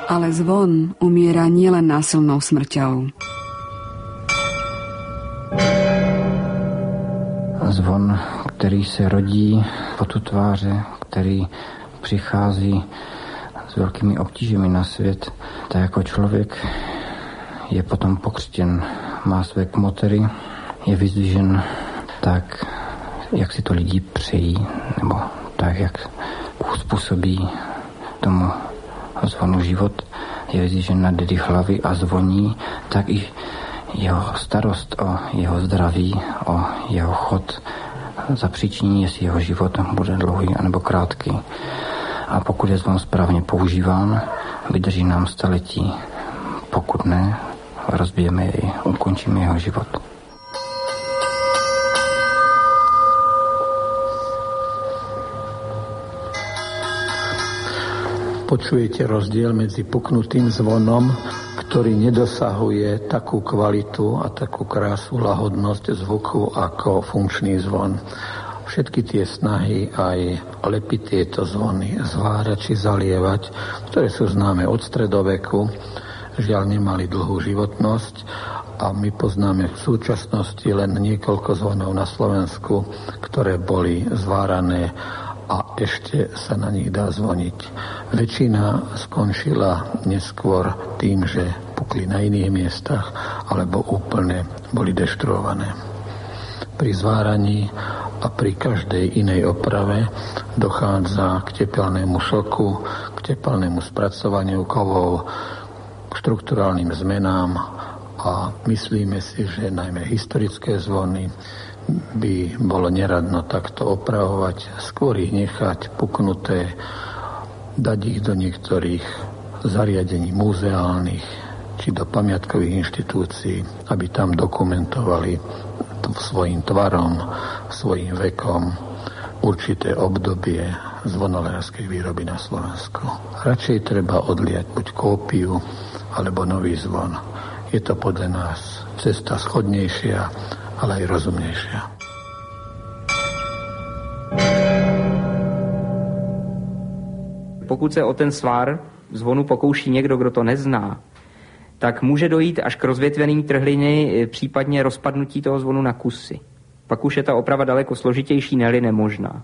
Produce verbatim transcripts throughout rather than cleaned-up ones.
Ale zvon umiera nielen násilnou smrťou. Zvon, který se rodí po tu tváře, který přichází s velkými obtížemi na svět, tak jako člověk je potom pokřtěn, má své kmotery, je vyzdvižen tak, jak si to lidi přejí, nebo tak, jak způsobí tomu zvonu život, je vyzdvižen na dedy hlavy a zvoní, tak i jeho starost o jeho zdraví, o jeho chod zapříčiní, jestli jeho život bude dlouhý anebo krátký. A pokud je zvon správně používán, vydrží nám staletí. Pokud ne, rozbijeme jej, ukončíme jeho život. Počujete rozdiel medzi puknutým zvonom, ktorý nedosahuje takú kvalitu a takú krásu, lahodnosť zvuku ako funkčný zvon. Všetky tie snahy aj lepiť tieto zvony, zvárať či zalievať, ktoré sú známe od stredoveku, žiaľ nemali dlhú životnosť a my poznáme v súčasnosti len niekoľko zvonov na Slovensku, ktoré boli zvárané a ešte sa na nich dá zvoniť. Väčšina skončila neskôr tým, že pukli na iných miestach alebo úplne boli deštruované. Pri zváraní a pri každej inej oprave dochádza k tepelnému šoku, k tepelnému spracovaniu kovov, k štrukturálnym zmenám a myslíme si, že najmä historické zvony by bolo neradno takto opravovať, skôr ich nechať puknuté, dať ich do niektorých zariadení muzeálnych či do pamiatkových inštitúcií, aby tam dokumentovali svojím tvarom, svojím vekom určité obdobie zvonolárskej výroby na Slovensku. Radšej treba odliať buď kópiu alebo nový zvon. Je to podľa nás cesta schodnejšia, ale aj rozumnejšia. Pokud se o ten svár zvonu pokouší někdo, kdo to nezná, tak může dojít až k rozvětvením trhliny, případně rozpadnutí toho zvonu na kusy. Pak už je ta oprava daleko složitější, ne-li nemožná.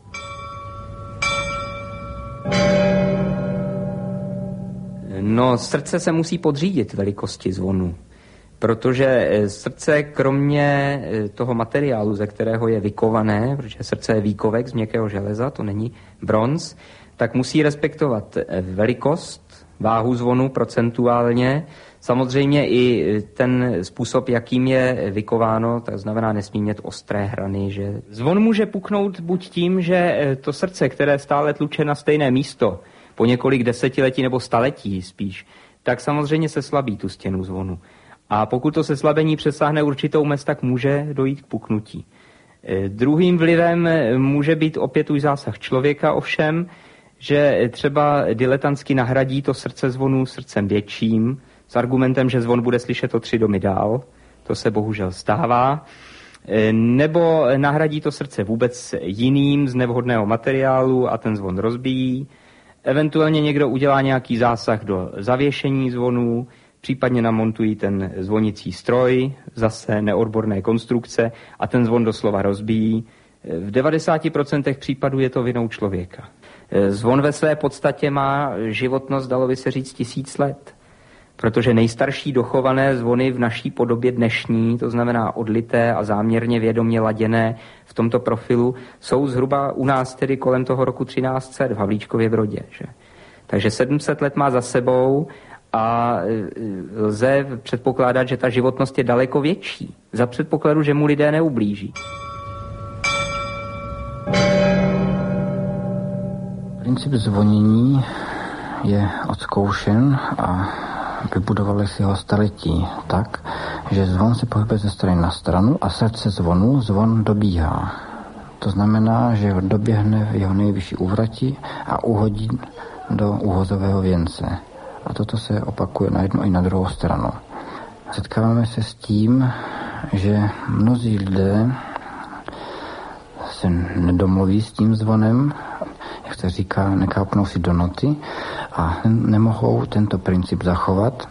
No, srdce se musí podřídit velikosti zvonu, protože srdce kromě toho materiálu, ze kterého je vykované, protože srdce je výkovek z měkkého železa, to není bronz, tak musí respektovat velikost, váhu zvonu procentuálně, samozřejmě i ten způsob, jakým je vykováno, to znamená nesmí mít ostré hrany. Že zvon může puknout buď tím, že to srdce, které stále tluče na stejné místo, po několik desetiletí nebo staletí spíš, tak samozřejmě se slabí tu stěnu zvonu. A pokud to seslabení přesáhne určitou mez, tak může dojít k puknutí. Druhým vlivem může být opět už zásah člověka, ovšem, že třeba diletantsky nahradí to srdce zvonu srdcem větším, s argumentem, že zvon bude slyšet o tři domy dál, to se bohužel stává, nebo nahradí to srdce vůbec jiným z nevhodného materiálu a ten zvon rozbíjí, eventuálně někdo udělá nějaký zásah do zavěšení zvonů, případně namontují ten zvonicí stroj, zase neodborné konstrukce a ten zvon doslova rozbíjí. V devadesáti procentech případů je to vinou člověka. Zvon ve své podstatě má životnost, dalo by se říct, tisíc let. Protože nejstarší dochované zvony v naší podobě dnešní, to znamená odlité a záměrně vědomě laděné v tomto profilu, jsou zhruba u nás tedy kolem toho roku třináct set v Havlíčkově Brodě. Že? Takže sedm set let má za sebou a lze předpokládat, že ta životnost je daleko větší. Za předpokladu, že mu lidé neublíží. Princip zvonění je odzkoušen a vybudovali si ho staletí tak, že zvon se pohybuje ze strany na stranu a srdce zvonu zvon dobíhá. To znamená, že ho doběhne v jeho nejvyšší úvrati a uhodí do úhozového věnce. A toto se opakuje na jednu i na druhou stranu. Setkáváme se s tím, že mnozí lidé se nedomluví s tím zvonem, jak se říká, nekápnou si do noty a nemohou tento princip zachovat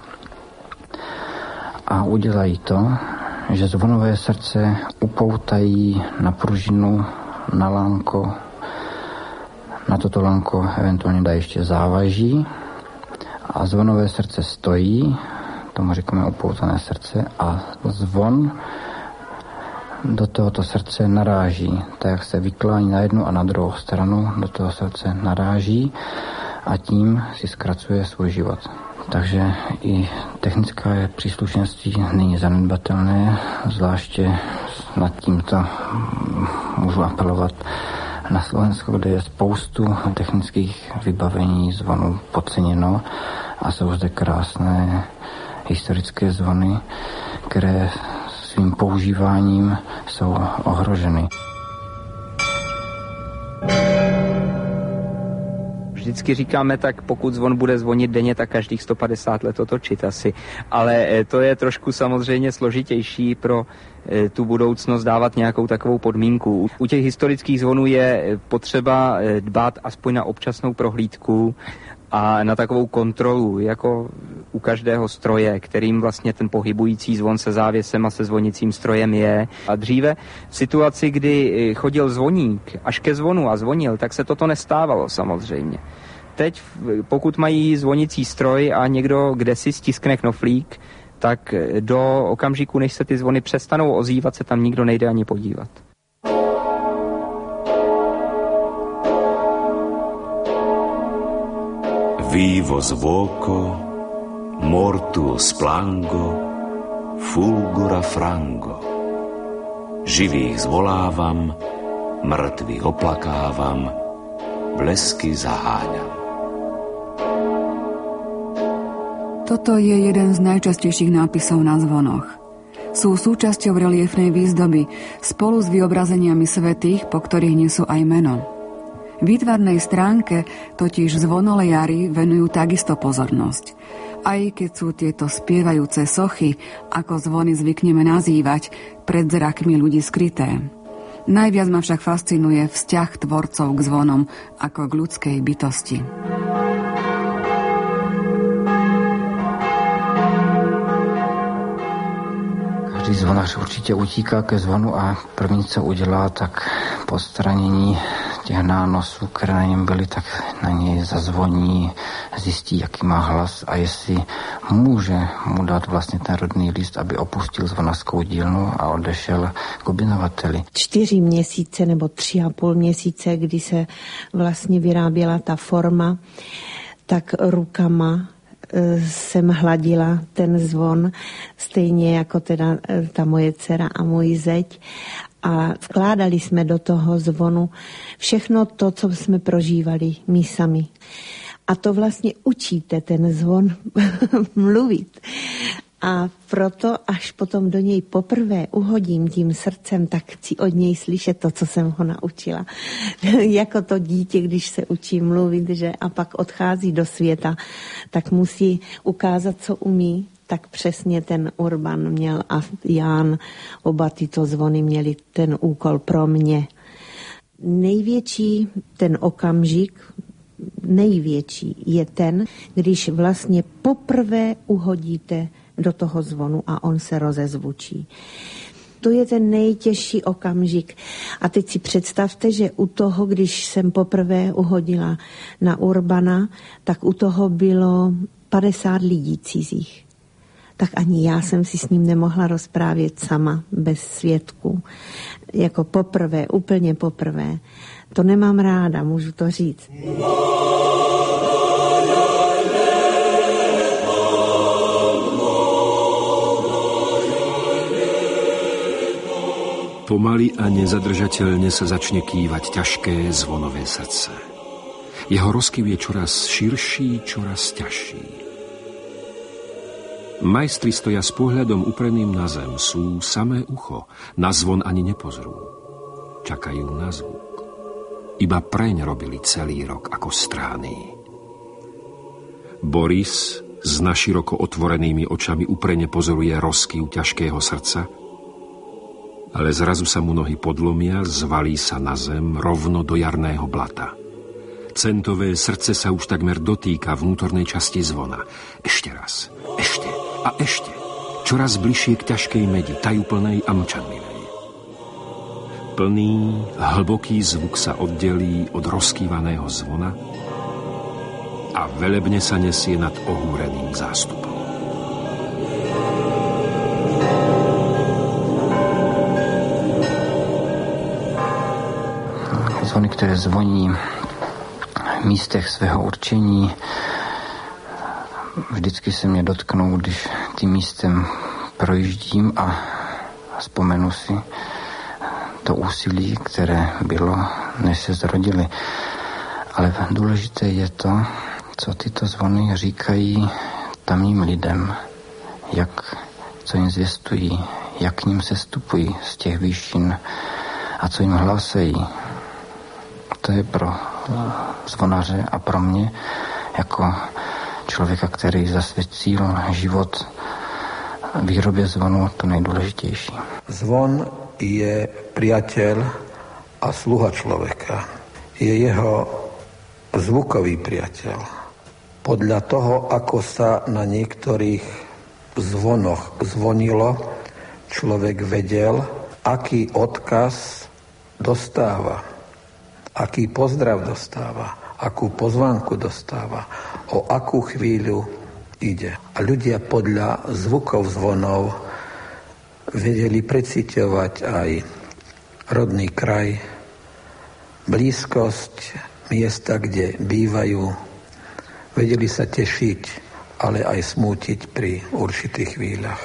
a udělají to, že zvonové srdce upoutají na pružinu, na lánko, na toto lánko eventuálně dají ještě závaží a zvonové srdce stojí, tomu říkáme upoutané srdce, a zvon do tohoto srdce naráží, tak jak se vyklání na jednu a na druhou stranu, do toho srdce naráží a tím si zkracuje svůj život. Takže i technické příslušenství není zanedbatelné, zvláště nad tímto můžu apelovat na Slovensku, kde je spoustu technických vybavení zvonů podceněno a jsou zde krásné historické zvony, které svým používáním jsou ohroženy. Vždycky říkáme tak, pokud zvon bude zvonit denně, tak každých sto padesát let otočit asi. Ale to je trošku samozřejmě složitější pro tu budoucnost dávat nějakou takovou podmínku. U těch historických zvonů je potřeba dbát aspoň na občasnou prohlídku a na takovou kontrolu, jako u každého stroje, kterým vlastně ten pohybující zvon se závěsem a se zvonicím strojem je. A dříve v situaci, kdy chodil zvoník až ke zvonu a zvonil, tak se toto nestávalo samozřejmě. Teď, pokud mají zvonicí stroj a někdo kdesi stiskne knoflík, tak do okamžiku, než se ty zvony přestanou ozývat, se tam nikdo nejde ani podívat. Vivo svoco, mortuo splango, fulgura frango. Živých zvolávam, mŕtvych oplakávam, blesky zaháňam. Toto je jeden z najčastejších nápisov na zvonoch. Sú súčasťou reliefnej výzdoby spolu s vyobrazeniami svätých, po ktorých nesú aj meno. Výtvarnej stránke totiž zvonolejári venujú takisto pozornosť. Aj keď sú tieto spievajúce sochy, ako zvony zvykneme nazývať, pred zrakmi ľudí skryté. Najviac ma však fascinuje vzťah tvorcov k zvonom ako k ľudskej bytosti. Každý zvonař určitě utíká ke zvonu a první, co udělá, tak po odstranění těch nánosů, které na něm byly, tak na něj zazvoní, zjistí, jaký má hlas a jestli může mu dát vlastně ten rodný list, aby opustil zvonařskou dílnu a odešel k objednavateli. Čtyři měsíce nebo tři a půl měsíce, kdy se vlastně vyráběla ta forma, tak rukama jsem hladila ten zvon, stejně jako teda ta moje dcera a můj zeď. A vkládali jsme do toho zvonu všechno to, co jsme prožívali my sami. A to vlastně učíte ten zvon mluvit. A proto, až potom do něj poprvé uhodím tím srdcem, tak chci od něj slyšet to, co jsem ho naučila. Jako to dítě, když se učí mluvit, že a pak odchází do světa, tak musí ukázat, co umí. Tak přesně ten Urban měl a Ján, oba tyto zvony měli ten úkol pro mě. Největší ten okamžik, největší je ten, když vlastně poprvé uhodíte do toho zvonu a on se rozezvučí. To je ten nejtěžší okamžik. A teď si představte, že u toho, když jsem poprvé uhodila na Urbana, tak u toho bylo padesát lidí cizích. Tak ani já jsem si s ním nemohla rozprávět sama, bez svědků. Jako poprvé, úplně poprvé. To nemám ráda, můžu to říct. Pomaly a nezadržateľne sa začne kývať ťažké zvonové srdce. Jeho rozkyv je čoraz širší, čoraz ťažší. Majstri stoja s pohľadom upreným na zem, sú samé ucho, na zvon ani nepozrú. Čakajú na zvuk. Iba preň robili celý rok ako strány. Boris s naširoko otvorenými očami uprene pozoruje rozkyv ťažkého srdca, ale zrazu sa mu nohy podlomia, zvalí sa na zem rovno do jarného blata. Centové srdce sa už takmer dotýka vnútornej časti zvona. Ešte raz, ešte a ešte. Čoraz bližšie k ťažkej medi, tajúplnej a mlčanlivej. Plný, hlboký zvuk sa oddelí od rozkývaného zvona a velebne sa nesie nad ohúreným zástupom. Zvony, které zvoní v místech svého určení, vždycky se mě dotknou, když tím místem projíždím a vzpomenu si to úsilí, které bylo, než se zrodili. Ale důležité je to, co tyto zvony říkají tamním lidem, jak, co jim zvěstují, jak k ním sestupují z těch výšin a co jim hlásají. To je pro zvonaře a pro mě jako člověka, který zasvětil život výrobě zvonu, to nejdůležitější. Zvon je priateľ a sluha človeka. Je jeho zvukový priateľ. Podľa toho, ako sa na niektorých zvonoch zvonilo, človek vedel, aký odkaz dostáva, aký pozdrav dostáva, akú pozvánku dostáva, o akú chvíľu ide. A ľudia podľa zvukov zvonov vedeli preciťovať aj rodný kraj, blízkosť miesta, kde bývajú. Vedeli sa tešiť, ale aj smútiť pri určitých chvíľach.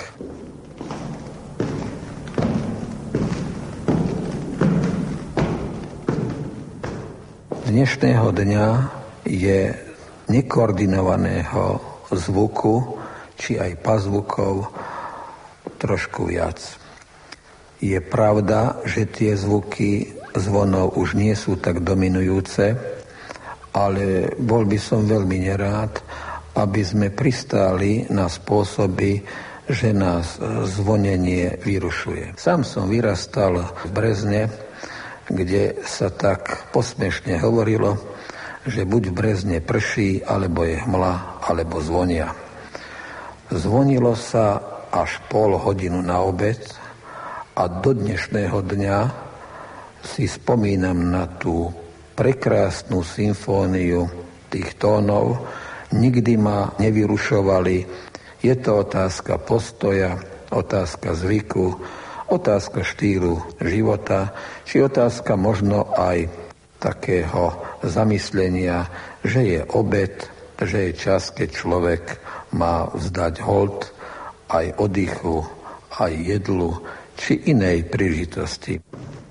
Dnešného dňa je nekoordinovaného zvuku, či aj pazvukov, trošku viac. Je pravda, že tie zvuky zvonov už nie sú tak dominujúce, ale bol by som veľmi nerád, aby sme pristáli na spôsoby, že nás zvonenie vyrušuje. Sám som vyrastal v Brezne, kde sa tak posmešne hovorilo, že buď v Brezne prší, alebo je hmla, alebo zvonia. Zvonilo sa až pol hodinu na obed a do dnešného dňa si spomínam na tú prekrásnu symfóniu tých tónov. Nikdy ma nevyrušovali. Je to otázka postoja, otázka zvyku, otázka štýlu života, či otázka možno aj takého zamyslenia, že je obed, že je čas, keď človek má vzdať hold aj oddychu, aj jedlu, či inej príležitosti.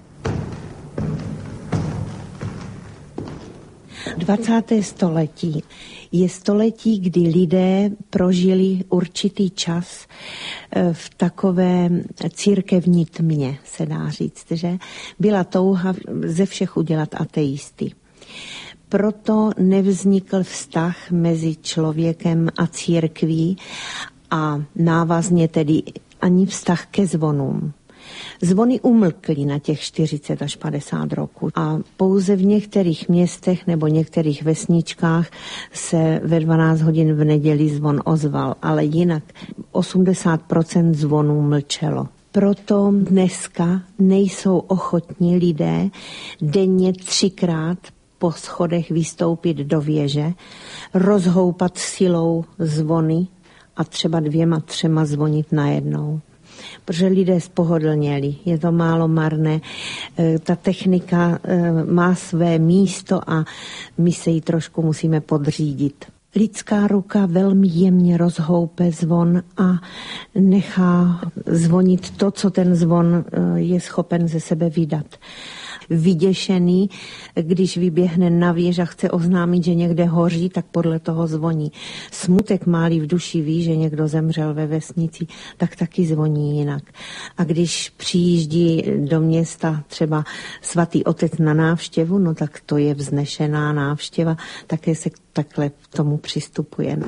dvacáté století je století, kdy lidé prožili určitý čas v takové církevní tmě, se dá říct, že byla touha ze všech udělat ateisty. Proto nevznikl vztah mezi člověkem a církví a návazně tedy ani vztah ke zvonům. Zvony umlkly na těch čtyřicet až padesát roků a pouze v některých městech nebo některých vesničkách se ve dvanáct hodin v neděli zvon ozval, ale jinak osmdesát procent zvonů mlčelo. Proto dneska nejsou ochotní lidé denně třikrát po schodech vystoupit do věže, rozhoupat silou zvony a třeba dvěma, třema zvonit najednou. Protože lidé spohodlněli, je to málo marné, ta technika má své místo a my se jí trošku musíme podřídit. Lidská ruka velmi jemně rozhoupe zvon a nechá zvonit to, co ten zvon je schopen ze sebe vydat. Vyděšený, když vyběhne na věž a chce oznámit, že někde hoří, tak podle toho zvoní. Smutek máli v duši ví, že někdo zemřel ve vesnici, tak taky zvoní jinak. A když přijíždí do města třeba svatý otec na návštěvu, no tak to je vznešená návštěva, také se takhle k tomu přistupuje.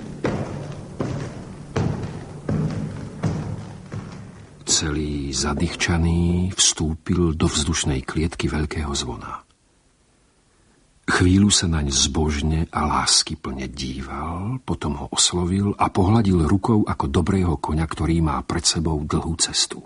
Celý zadýchčaný vstúpil do vzdušnej klietky veľkého zvona. Chvíľu sa naň zbožne a láskyplne díval, potom ho oslovil a pohľadil rukou ako dobrého koňa, ktorý má pred sebou dlhú cestu.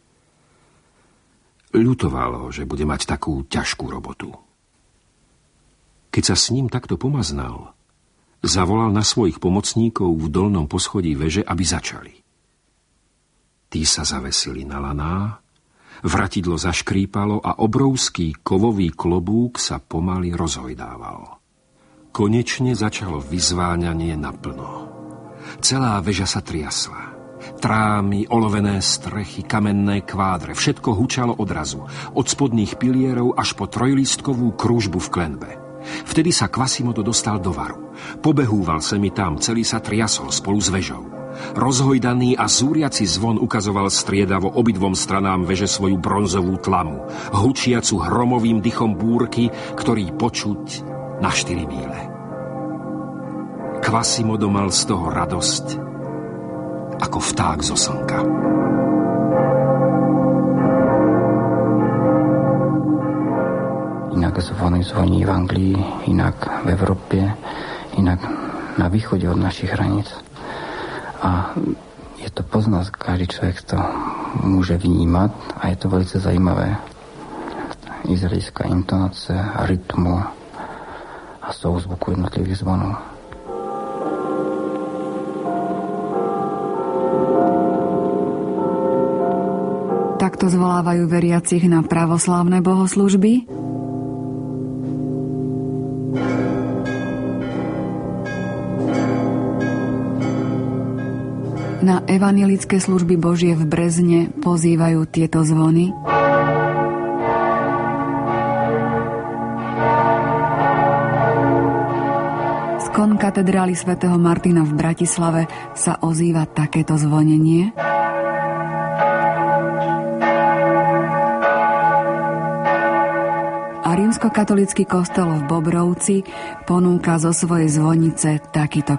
Ľutovalo, že bude mať takú ťažkú robotu. Keď sa s ním takto pomaznal, zavolal na svojich pomocníkov v dolnom poschodí veže, aby začali. Tí sa zavesili na laná, vratidlo zaškrípalo a obrovský kovový klobúk sa pomaly rozhojdával. Konečne začalo vyzváňanie naplno. Celá veža sa triasla. Trámy, olovené strechy, kamenné kvádre, všetko hučalo odrazu, od spodných pilierov až po trojlístkovú krúžbu v klenbe. Vtedy sa Quasimodo dostal do varu. Pobehúval sa mi tam, celý sa triasol spolu s vežou. Rozhojdaný a zúriaci zvon ukazoval striedavo obidvom stranám veže svoju bronzovú tlamu, hučiacu hromovým dychom búrky, ktorý počuť na štyri míle. Quasimodo mal z toho radosť, ako vták zo slnka. Inak zvony zvoní v Anglii, inak v Európe, inak na východe od našich hraníc. A je to poznať, každý človek to môže vnímať a je to veľmi zajímavé. Izraelská intonácia, rytmu a souzvuku jednotlivých zvonov. Takto zvolávajú veriacich na pravoslávne bohoslúžby? Na evanjelické služby Božie v Brezne pozývajú tieto zvony? Z konkatedrály svätého Martina v Bratislave sa ozýva takéto zvonenie? A rímskokatolícky kostol v Bobrovci ponúka zo svojej zvonice takýto